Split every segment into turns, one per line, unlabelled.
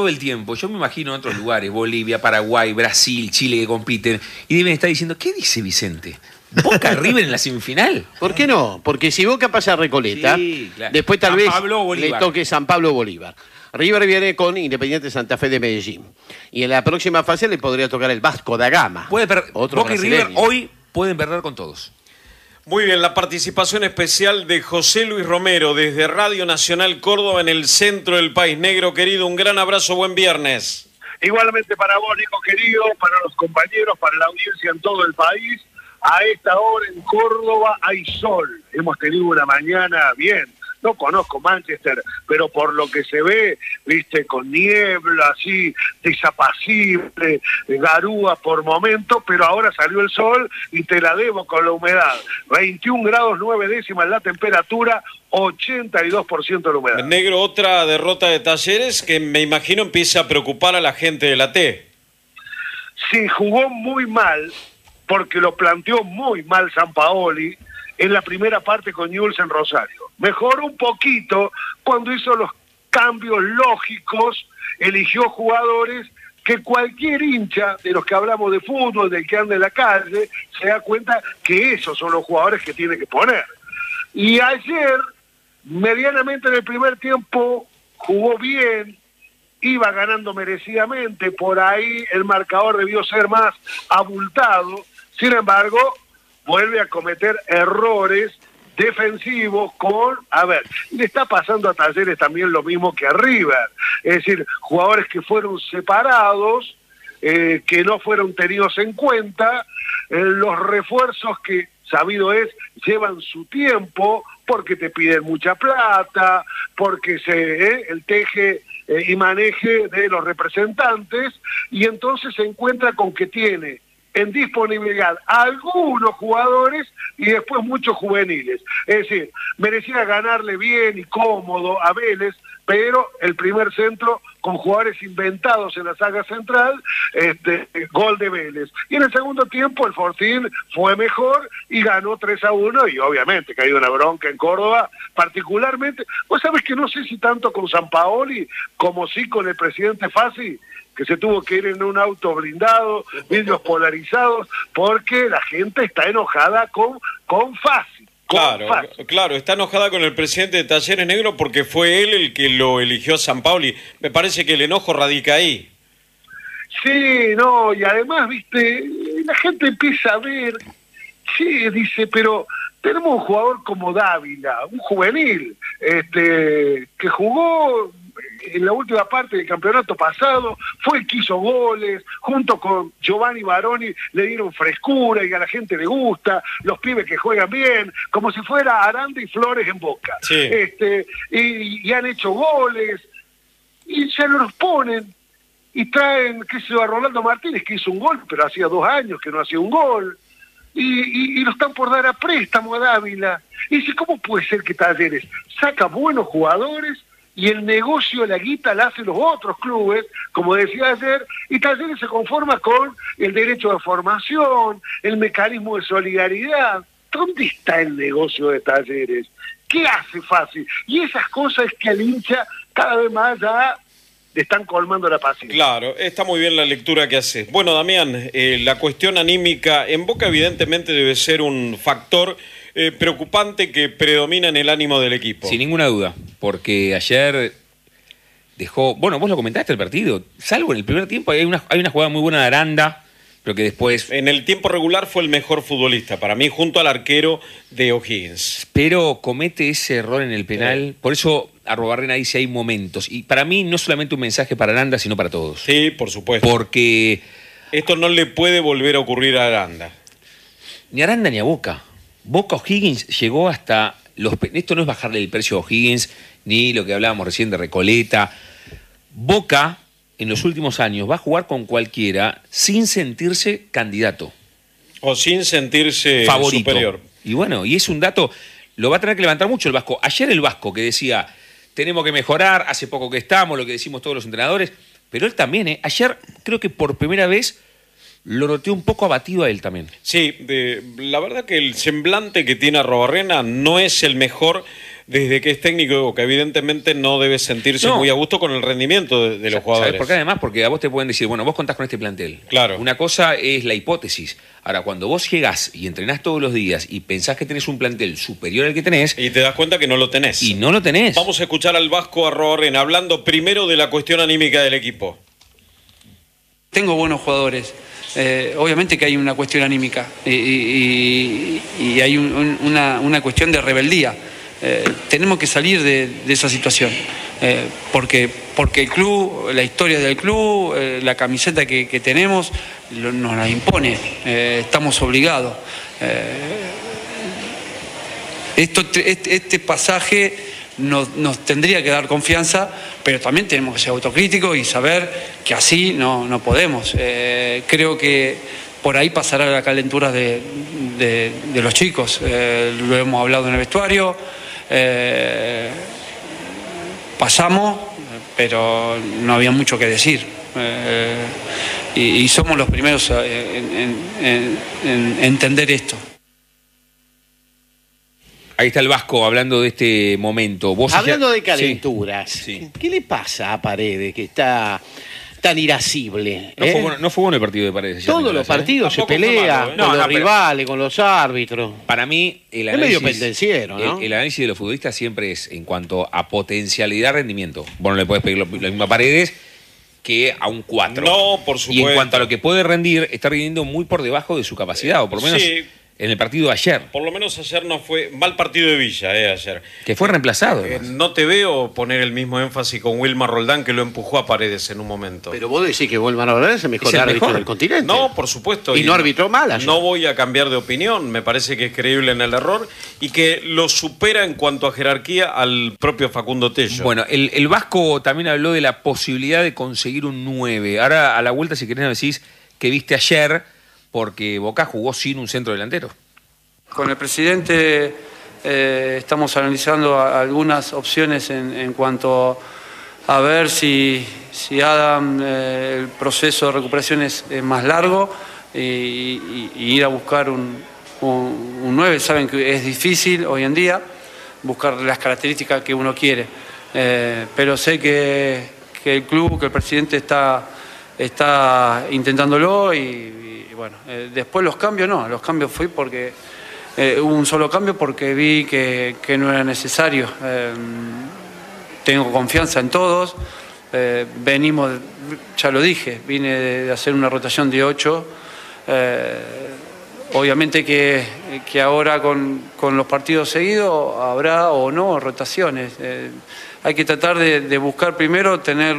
todo el tiempo, yo me imagino en otros lugares, Bolivia, Paraguay, Brasil, Chile, que compiten, y deben estar diciendo, ¿qué dice Vicente? ¿Boca River en la semifinal?
¿Por qué no? Porque si Boca pasa a Recoleta,
Sí, claro.
después tal
San
vez
Pablo, Bolívar.
le toque San Pablo Bolívar. River viene con Independiente Santa Fe de Medellín. Y en la próxima fase le podría tocar el Vasco da Gama. Otro
Boca y River
brasileño.
hoy pueden perder con todos.
Muy bien, la participación especial de José Luis Romero desde Radio Nacional Córdoba en el centro del país. Negro querido, un gran abrazo, buen viernes.
Igualmente para vos, Nico querido, para los compañeros, para la audiencia en todo el país. A esta hora en Córdoba hay sol. Hemos tenido una mañana bien. No conozco Manchester, pero por lo que se ve, viste, con niebla, así, desapacible, garúa por momento, pero ahora salió el sol y te la debo con la humedad. 21 grados 9 décimas la temperatura, 82% la humedad.
Negro, otra derrota de Talleres que me imagino empieza a preocupar a la gente de la T.
Sí, jugó muy mal, porque lo planteó muy mal Sampaoli en la primera parte con Newell's en Rosario. Mejoró un poquito cuando hizo los cambios lógicos, eligió jugadores que cualquier hincha de los que hablamos de fútbol, del que anda en la calle, se da cuenta que esos son los jugadores que tiene que poner. Y ayer, medianamente en el primer tiempo, jugó bien, iba ganando merecidamente, por ahí el marcador debió ser más abultado, sin embargo, vuelve a cometer errores defensivos le está pasando a Talleres también lo mismo que a River, es decir, jugadores que fueron separados, que no fueron tenidos en cuenta, los refuerzos que, sabido es, llevan su tiempo, porque te piden mucha plata, porque el teje y maneje de los representantes, y entonces se encuentra con que tiene en disponibilidad algunos jugadores y después muchos juveniles. Es decir, merecía ganarle bien y cómodo a Vélez, pero el primer centro con jugadores inventados en la saga central, gol de Vélez. Y en el segundo tiempo el Fortín fue mejor y ganó 3-1 y obviamente que hay una bronca en Córdoba, particularmente, vos sabés que no sé si tanto con Sampaoli como sí con el presidente Fassi, que se tuvo que ir en un auto blindado, vidrios polarizados, porque la gente está enojada con Fassi.
Claro, está enojada con el presidente de Talleres, Negro, porque fue él el que lo eligió a Sampaoli. Me parece que el enojo radica ahí.
Sí, no, y además, viste, la gente empieza a ver, sí, dice, pero tenemos un jugador como Dávila, un juvenil, que jugó en la última parte del campeonato pasado, fue el que hizo goles, junto con Giovanni Baroni le dieron frescura y a la gente le gusta, los pibes que juegan bien, como si fuera Aranda y Flores en Boca.
Sí.
Y han hecho goles, y se los ponen, y traen, qué sé yo, a Rolando Martínez, que hizo un gol, pero hacía 2 años que no hacía un gol, y lo están por dar a préstamo a Dávila. Y dice, ¿cómo puede ser que Talleres saca buenos jugadores y el negocio, la guita, la hacen los otros clubes, como decía ayer, y Talleres se conforma con el derecho de formación, el mecanismo de solidaridad? ¿Dónde está el negocio de Talleres? ¿Qué hace fácil? Y esas cosas que al hincha cada vez más ya le están colmando la paciencia.
Claro, está muy bien la lectura que haces. Bueno, Damián, la cuestión anímica en Boca evidentemente debe ser un factor preocupante que predomina en el ánimo del equipo.
Sin ninguna duda, porque ayer dejó... Bueno, vos lo comentaste el partido, salvo en el primer tiempo, hay una jugada muy buena de Aranda, pero que después...
En el tiempo regular fue el mejor futbolista, para mí, junto al arquero de O'Higgins.
Pero comete ese error en el penal, por eso Arrobarrena dice hay momentos, y para mí no solamente un mensaje para Aranda, sino para todos.
Sí, por supuesto.
Porque...
Esto no le puede volver a ocurrir a Aranda.
Ni a Aranda ni a Boca. Boca O'Higgins llegó hasta los... Esto no es bajarle el precio a O'Higgins, ni lo que hablábamos recién de Recoleta. Boca, en los últimos años, va a jugar con cualquiera sin sentirse candidato.
O sin sentirse
favorito.
Superior.
Y bueno, y es un dato, lo va a tener que levantar mucho el Vasco. Ayer el Vasco que decía, tenemos que mejorar, hace poco que estamos, lo que decimos todos los entrenadores, pero él también, ayer creo que por primera vez lo noté un poco abatido a él también.
Sí, la verdad que el semblante que tiene Arrobarrena no es el mejor, desde que es técnico de Boca. Evidentemente no debe sentirse muy a gusto con el rendimiento de los jugadores.
¿Sabes por qué? Además, porque a vos te pueden decir, bueno, vos contás con este plantel.
Claro.
Una cosa es la hipótesis. Ahora, cuando vos llegás y entrenás todos los días y pensás que tenés un plantel superior al que tenés...
Y te das cuenta que no lo tenés.
Y no lo tenés.
Vamos a escuchar al Vasco Arrobarrena hablando primero de la cuestión anímica del equipo.
Tengo buenos jugadores. Obviamente que hay una cuestión anímica y hay una cuestión de rebeldía. Tenemos que salir de esa situación, porque el club, la historia del club, la camiseta que tenemos nos la impone, estamos obligados. Este pasaje nos tendría que dar confianza, pero también tenemos que ser autocríticos y saber que así no podemos. Creo que por ahí pasará la calentura de los chicos. Lo hemos hablado en el vestuario. Pasamos, pero no había mucho que decir. Y somos los primeros en entender esto.
Ahí está el Vasco hablando de este momento.
Hablando de calenturas,
sí.
¿Qué le pasa a Paredes que está tan irascible?
No fue bueno el partido de Paredes.
Todos los partidos se pelea con los rivales, con los árbitros.
Para mí, el
análisis, es medio pendenciero, ¿no?
El análisis de los futbolistas siempre es en cuanto a potencialidad, rendimiento. Vos no le podés pedir lo mismo a Paredes que a un 4.
No, por supuesto.
Y en cuanto a lo que puede rendir, está rindiendo muy por debajo de su capacidad, o por lo menos...
Sí.
En el partido de ayer.
Por lo menos ayer no fue mal partido de Villa, ayer.
Que fue reemplazado.
No te veo poner el mismo énfasis con Wilmar Roldán, que lo empujó a Paredes en un momento.
Pero vos decís que Wilmar Roldán es el mejor árbitro del continente.
No, por supuesto.
Y no arbitró mal ayer.
No voy a cambiar de opinión. Me parece que es creíble en el error y que lo supera en cuanto a jerarquía al propio Facundo Tello.
Bueno, el Vasco también habló de la posibilidad de conseguir un 9. Ahora, a la vuelta, si querés, me decís que viste ayer, porque Boca jugó sin un centro delantero.
Con el presidente estamos analizando algunas opciones en cuanto a ver si Adam, el proceso de recuperación es más largo y ir a buscar un 9. Saben que es difícil hoy en día buscar las características que uno quiere, pero sé que el club, que el presidente está intentándolo y bueno, después los cambios fui porque... hubo un solo cambio porque vi que no era necesario. Tengo confianza en todos. Venimos, ya lo dije, vine de hacer una rotación de 8. Obviamente que ahora con los partidos seguidos habrá o no rotaciones. Hay que tratar de buscar primero tener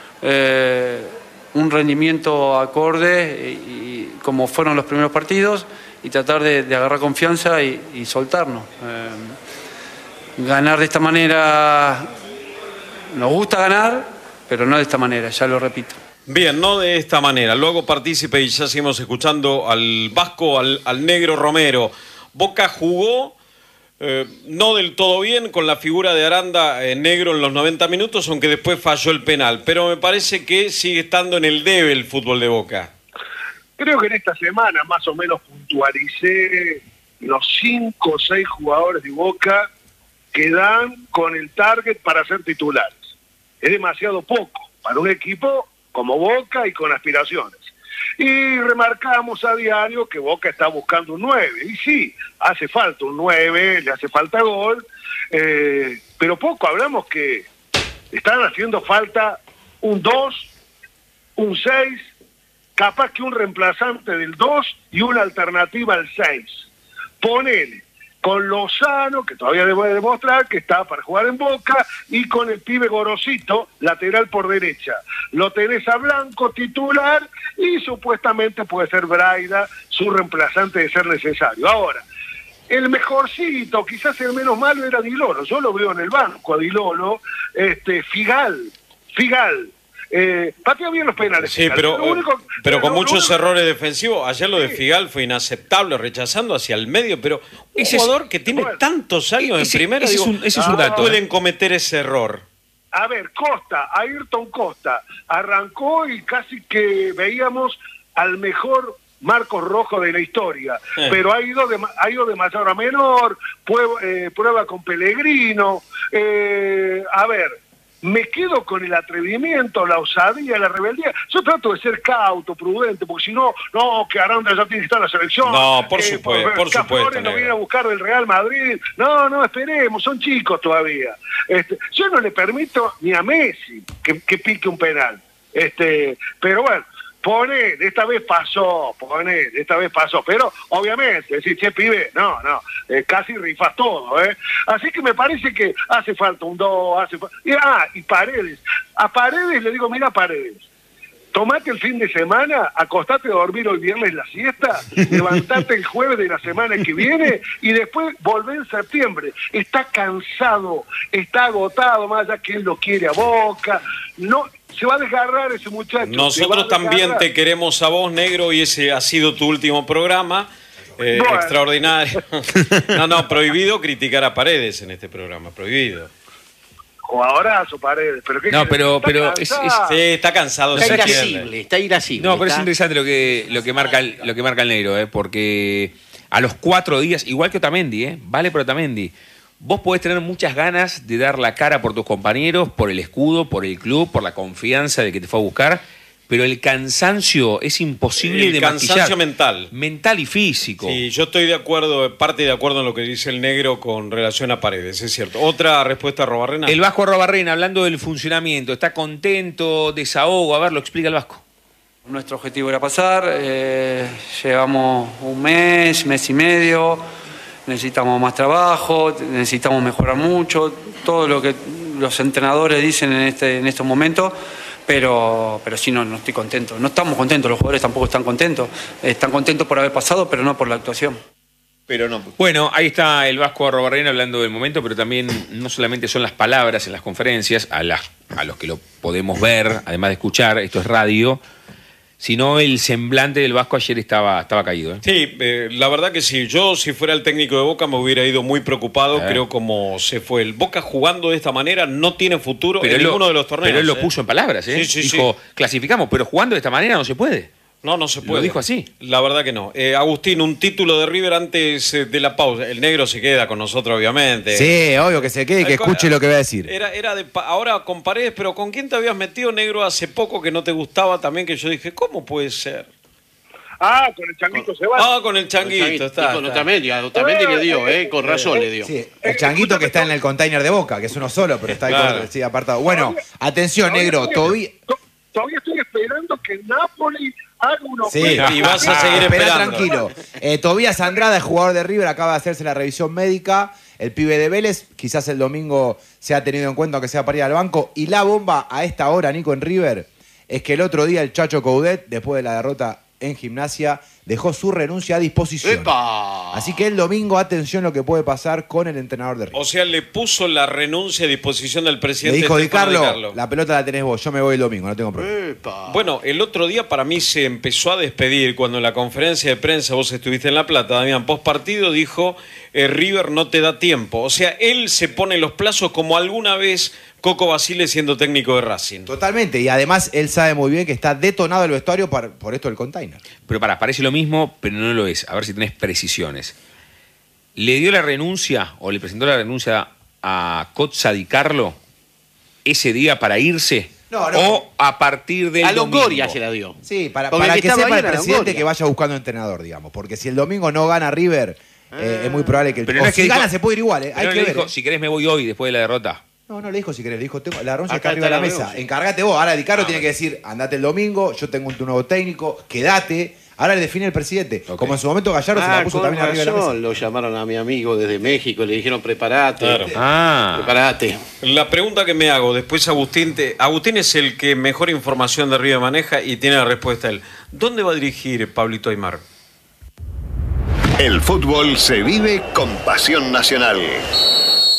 un rendimiento acorde y como fueron los primeros partidos, y tratar de agarrar confianza y soltarnos. Ganar de esta manera, nos gusta ganar, pero no de esta manera, ya lo repito.
Bien, no de esta manera. Luego partícipe y ya seguimos escuchando al Vasco, al Negro Romero. Boca jugó no del todo bien con la figura de Aranda Negro en los 90 minutos, aunque después falló el penal. Pero me parece que sigue estando en el debe el fútbol de Boca.
Creo que en esta semana más o menos puntualicé los 5 o 6 jugadores de Boca que dan con el target para ser titulares. Es demasiado poco para un equipo como Boca y con aspiraciones. Y remarcamos a diario que Boca está buscando un 9. Y sí, hace falta un 9, le hace falta gol, pero poco hablamos que están haciendo falta un 2, un 6, capaz que un reemplazante del 2 y una alternativa al 6. Ponele con Lozano, que todavía debe demostrar que está para jugar en Boca, y con el pibe Gorosito, lateral por derecha. Lo tenés a Blanco, titular, y supuestamente puede ser Braida, su reemplazante de ser necesario. Ahora, el mejorcito, quizás el menos malo, era Di Lolo. Yo lo veo en el banco a Di Lolo. Figal. Patea bien los penales.
Sí, pero con muchos errores defensivos. Ayer lo de Figal fue inaceptable, rechazando hacia el medio, pero un jugador que tiene tantos años en primera,
ese es un dato.
Pueden cometer ese error.
A ver, Ayrton Costa, arrancó y casi que veíamos al mejor marcos rojos de la historia, pero ha ido de mayor a menor, prueba con Pellegrino, a ver, me quedo con el atrevimiento, la osadía, la rebeldía. Yo trato de ser cauto, prudente, porque si no, que Aranda ya tiene que estar en la selección.
No, por supuesto. Por supuesto,
no viene a buscar del Real Madrid. No, esperemos, son chicos todavía. Yo no le permito ni a Messi que pique un penal. Pero bueno, esta vez pasó, pero obviamente, decir, che, pibe, casi rifas todo, Así que me parece que hace falta un 2, y Paredes. A Paredes le digo, mira Paredes, tomate el fin de semana, acostate a dormir hoy viernes la siesta, levantate el jueves de la semana que viene y después volvé en septiembre. Está cansado, está agotado, más allá que él lo quiere a Boca, se va a desgarrar ese muchacho.
Nosotros también te queremos a vos, negro, y ese ha sido tu último programa. Bueno. Extraordinario. No, prohibido criticar a Paredes en este programa, prohibido.
Jugadorazo Paredes, pero ¿qué?
No, pero
sí, está cansado.
Está irascible.
No, pero es interesante lo que marca el negro, porque a los 4 días, igual que Otamendi, vale por Otamendi, vos podés tener muchas ganas de dar la cara por tus compañeros, por el escudo, por el club, por la confianza del que te fue a buscar, pero el cansancio es imposible de maquillar. El
cansancio mental.
Mental y físico.
Sí, yo estoy de acuerdo, parte de acuerdo en lo que dice el negro con relación a Paredes, es cierto. Otra respuesta a Robarrena.
El Vasco Robarrena, hablando del funcionamiento, ¿está contento? ¿Desahogo? A ver, lo explica el Vasco.
Nuestro objetivo era pasar, llevamos un mes y medio, necesitamos más trabajo, necesitamos mejorar mucho, todo lo que los entrenadores dicen en estos momentos. Pero sí, no estoy contento. No estamos contentos, los jugadores tampoco están contentos. Están contentos por haber pasado, pero no por la actuación.
Pero no. Bueno, ahí está el Vasco Robarrena hablando del momento, pero también no solamente son las palabras en las conferencias, a los que lo podemos ver, además de escuchar, esto es radio, sino el semblante del Vasco ayer estaba caído.
Sí, la verdad que sí. Yo, si fuera el técnico de Boca, me hubiera ido muy preocupado. Creo como se fue. El Boca jugando de esta manera no tiene futuro en ninguno de los torneos.
Pero él lo puso en palabras,
Sí,
dijo, clasificamos, pero jugando de esta manera no se puede.
No se puede.
Lo dijo así.
La verdad que no. Agustín, un título de River antes de la pausa. El negro se queda con nosotros, obviamente.
Sí, obvio que se quede y que escuche lo que va a decir.
Ahora con Paredes, pero ¿con quién te habías metido, negro, hace poco que no te gustaba también? Que yo dije, ¿cómo puede ser?
Con el Changuito se va.
Con el Changuito, está.
Y con Otamendi le dio, con razón le dio.
Sí, el Changuito que está en el container de Boca, que es uno solo, pero está ahí apartado. Bueno, atención, negro,
todavía estoy esperando que Napoli haga uno.
Sí,
y vas a seguir esperando.
Tranquilo. Tobías Andrada, el jugador de River, acaba de hacerse la revisión médica. El pibe de Vélez, quizás el domingo se ha tenido en cuenta, aunque sea para ir al banco. Y la bomba a esta hora, Nico, en River, es que el otro día el Chacho Coudet, después de la derrota en Gimnasia, dejó su renuncia a disposición.
¡Epa!
Así que el domingo, atención lo que puede pasar con el entrenador de River.
O sea, le puso la renuncia a disposición del presidente.
Le dijo, Di Carlo, la pelota la tenés vos, yo me voy el domingo, no tengo problema.
¡Epa!
Bueno, el otro día para mí se empezó a despedir cuando en la conferencia de prensa, vos estuviste en La Plata, Damián, post partido dijo, River no te da tiempo. O sea, él se pone los plazos como alguna vez Coco Basile siendo técnico de Racing.
Totalmente, y además él sabe muy bien que está detonado el vestuario por esto del container.
Pero parece lo mismo, pero no lo es. A ver si tenés precisiones. ¿Le dio la renuncia o le presentó la renuncia a Cozza Di Carlo ese día para irse?
No.
¿O a partir del domingo?
A Longoria se la dio.
Sí, para que sepa el presidente que vaya buscando entrenador, digamos. Porque si el domingo no gana River, es muy probable que
pero no es que
gana se puede ir igual. Hay que ver.
Dijo, si querés me voy hoy después de la derrota.
No le dijo si querés, le dijo, la renuncia está arriba de la mesa. Encárgate vos. Ahora Di Carlo tiene que decir, andate el domingo, yo tengo un nuevo técnico, quédate. Ahora le define el presidente. Okay. Como en su momento Gallardo se la puso también arriba de la mesa.
Lo llamaron a mi amigo desde México, le dijeron preparate.
Claro.
Preparate.
La pregunta que me hago después, Agustín es el que mejor información de River maneja y tiene la respuesta él. ¿Dónde va a dirigir Pablito Aimar?
El fútbol se vive con pasión nacional.